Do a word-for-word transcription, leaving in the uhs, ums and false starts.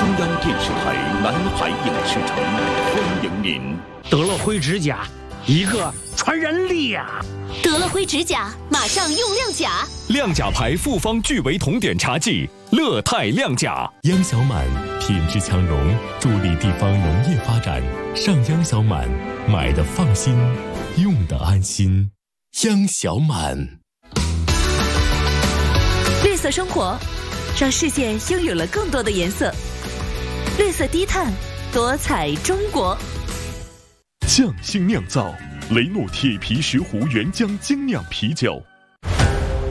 中央电视台南海影视城欢迎您。 得了灰指甲，一个传染俩。 得了灰指甲，马上用亮甲。 亮甲牌复方聚维酮碘茶剂，乐泰亮甲。 央小满品质强融，助力地方农业发展。上央小满，买的放心，用的安心。央小满。 绿色生活，让世界拥有了更多的颜色。绿色低碳，多彩中国。 匠心酿造雷诺铁皮石斛原浆精酿啤酒。